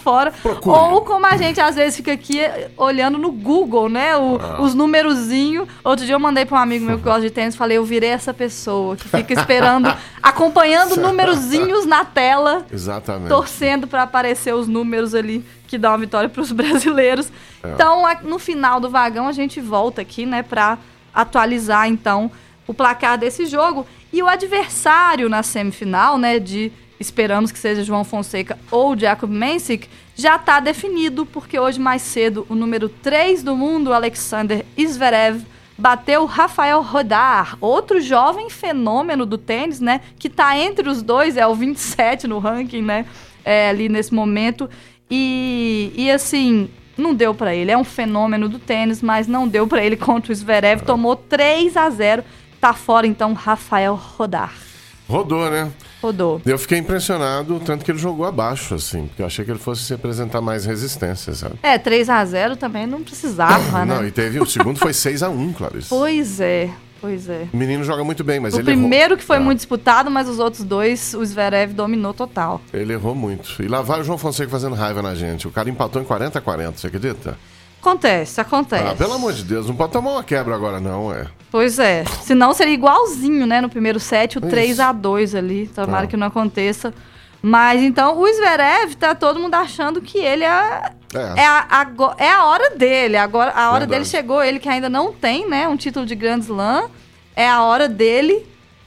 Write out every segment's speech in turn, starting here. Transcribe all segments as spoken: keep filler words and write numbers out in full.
fora. Procure. Ou como a gente às vezes fica aqui olhando no Google, né? O, ah. Os numerozinhos. Outro dia eu mandei pra um amigo meu que gosta de tênis, falei, eu virei essa pessoa que fica esperando, acompanhando numerozinhos na tela. Exatamente. Torcendo pra aparecer os números ali que dá uma vitória pros brasileiros. É. Então, no final do vagão, a gente volta aqui, né, pra atualizar, então, o placar desse jogo. E o adversário na semifinal, né, de esperamos que seja João Fonseca ou Jakub Mensik, já está definido, porque hoje mais cedo o número três do mundo, Alexander Zverev, bateu Rafael Rodar, outro jovem fenômeno do tênis, né, que está entre os dois, é o vinte e sete no ranking, né, é, ali nesse momento. E, e assim, não deu para ele, é um fenômeno do tênis, mas não deu para ele contra o Zverev, tomou três a zero. Tá fora, então, Rafael Rodar. Rodou, né? Rodou. Eu fiquei impressionado, tanto que ele jogou abaixo, assim, porque eu achei que ele fosse apresentar mais resistência, sabe? É, três a zero também não precisava, né? Não, e teve, o segundo foi seis a um, Clarice. Pois é, pois é. O menino joga muito bem, mas o ele primeiro errou. que foi ah. muito disputado, mas os outros dois, o Zverev dominou total. Ele errou muito. E lá vai o João Fonseca fazendo raiva na gente. O cara empatou em quarenta a quarenta, você acredita? Acontece, acontece. Ah, pelo amor de Deus, não pode tomar uma quebra agora não, é. Pois é, senão seria igualzinho, né, no primeiro set, o Isso. três a dois ali, tomara ah. que não aconteça. Mas então, o Zverev, tá todo mundo achando que ele é... É, é, a, a, é a hora dele, agora a hora Verdade. dele chegou, ele que ainda não tem, né, um título de Grand Slam, é a hora dele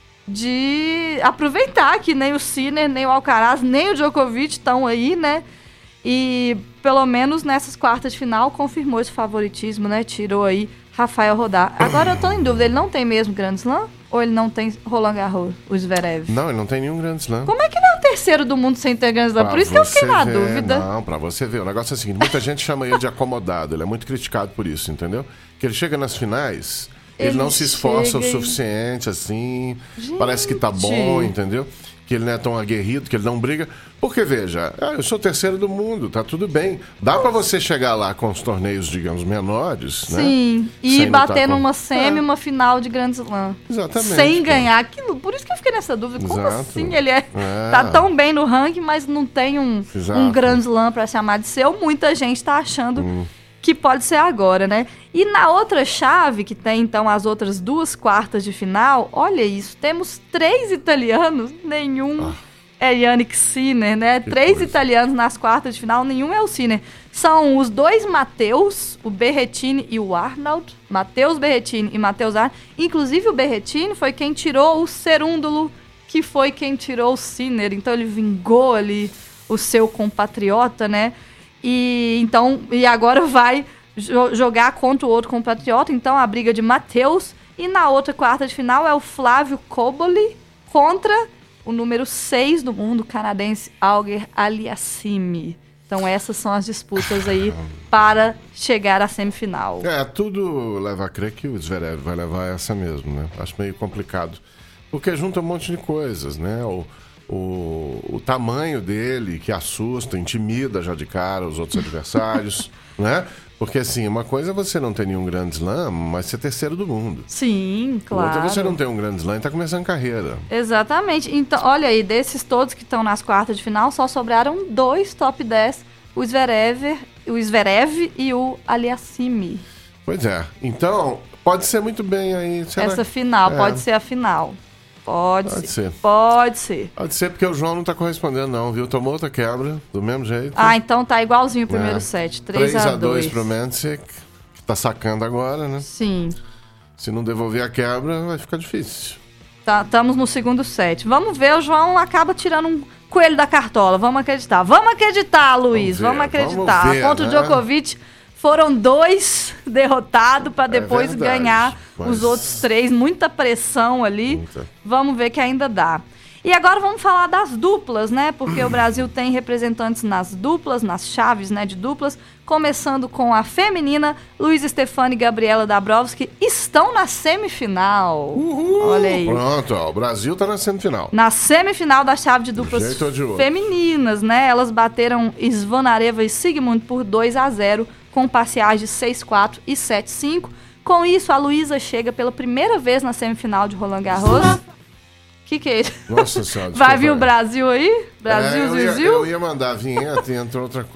de aproveitar que nem o Sinner, nem o Alcaraz, nem o Djokovic estão aí, né, e pelo menos nessas quartas de final confirmou esse favoritismo, né? Tirou aí Rafael Rodar. Agora eu tô em dúvida, ele não tem mesmo Grand Slam? Ou ele não tem Roland Garros, o Zverev? Não, ele não tem nenhum Grand Slam. Como é que ele é o terceiro do mundo sem ter Grand Slam? Pra por isso que eu fiquei na ver, dúvida. Não, pra você ver. O negócio é o seguinte, muita gente chama ele de acomodado, ele é muito criticado por isso, entendeu? Que ele chega nas finais, ele, ele não se esforça o suficiente, assim, gente. Parece que tá bom, entendeu? Que ele não é tão aguerrido, que ele não briga. Porque, veja, ah, eu sou terceiro do mundo, tá tudo bem. Dá pra você chegar lá com os torneios, digamos, menores, Sim, né? Sim, e bater com... numa semi, é. uma final de Grand Slam. Exatamente. Sem pô. ganhar aquilo. Por isso que eu fiquei nessa dúvida. Como Exato. assim ele é, é. tá tão bem no ranking, mas não tem um, um Grand Slam pra chamar de seu? Muita gente tá achando... Hum. que pode ser agora, né? E na outra chave, que tem, então, as outras duas quartas de final, olha isso, temos três italianos, nenhum ah, é Jannik Sinner, né? Três coisa. italianos nas quartas de final, nenhum é o Sinner. São os dois Matheus, o Berrettini e o Arnaud. Matheus Berrettini e Matheus Arnaud. Inclusive, o Berrettini foi quem tirou o Cerúndolo, que foi quem tirou o Sinner. Então, ele vingou ali o seu compatriota, né? E então e agora vai jo- jogar contra o outro compatriota, então a briga de Matheus, e na outra quarta de final é o Flávio Koboli contra o número seis do mundo, canadense Auger Aliassime. Então essas são as disputas aí para chegar à semifinal. É, tudo leva a crer que o Zverev vai levar essa mesmo, né? Acho meio complicado, porque junta um monte de coisas, né? O O, o tamanho dele, que assusta, intimida já de cara os outros adversários, né? Porque, assim, uma coisa é você não ter nenhum Grand Slam, mas ser terceiro do mundo. Sim, claro. Outra é você não ter um Grand Slam e tá começando carreira. Exatamente. Então, olha aí, desses todos que estão nas quartas de final, só sobraram dois top dez, o Zverev, o Zverev e o Aliassime. Pois é. Então, pode ser muito bem aí. Será? Essa final, é. pode ser a final. Pode, Pode ser. ser. Pode ser. Pode ser porque o João não tá correspondendo, não, viu? Tomou outra quebra, do mesmo jeito. Ah, então tá igualzinho o primeiro é. set. três a dois pro Mensik, que tá sacando agora, né? Sim. Se não devolver a quebra, vai ficar difícil. Tá, estamos no segundo set. Vamos ver, o João acaba tirando um coelho da cartola. Vamos acreditar. Vamos acreditar, Luiz. Vamos, Vamos acreditar. Vamos ver, Contra né? o Djokovic, foram dois derrotados para depois é verdade, ganhar mas... os outros três. Muita pressão ali. Muita. Vamos ver que ainda dá. E agora vamos falar das duplas, né? Porque o Brasil tem representantes nas duplas, nas chaves, né, de duplas. Começando com a feminina, Luiz Stefani e Gabriela Dabrowski estão na semifinal. Uhul, olha aí. Pronto, ó, o Brasil tá na semifinal. Na semifinal da chave de duplas de femininas, né? Elas bateram Zvonareva e Sigmund por dois a zero, com parciais de seis a quatro e sete a cinco. Com isso, a Luísa chega pela primeira vez na semifinal de Roland Garros. O que, que é isso? Nossa senhora. Vai vir o Brasil aí? Brasil, é, eu, ia, Zil? eu ia mandar a vinheta e entrou outra coisa.